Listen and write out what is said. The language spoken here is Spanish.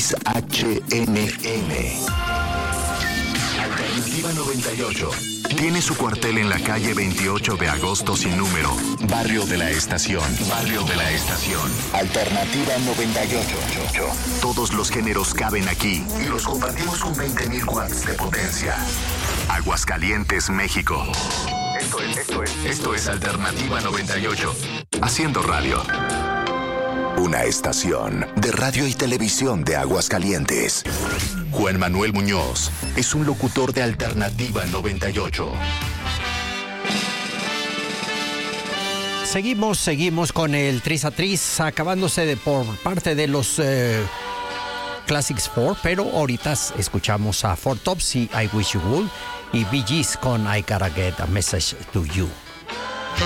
XHNN. Alternativa 98. Tiene su cuartel en la calle 28 de agosto sin número. Barrio de la Estación. Barrio de la Estación. Alternativa 98. Todos los géneros caben aquí y los compartimos con 20.000 watts de potencia. Aguascalientes, México. Esto es Alternativa 98. Haciendo radio. Una estación de radio y televisión de Aguascalientes. Juan Manuel Muñoz es un locutor de Alternativa 98. Seguimos con el Tris a Tris, acabándose por parte de los Classics 4, pero ahorita escuchamos a Four Tops y I Wish You Would, y Bee Gees con I Gotta Get a Message to You.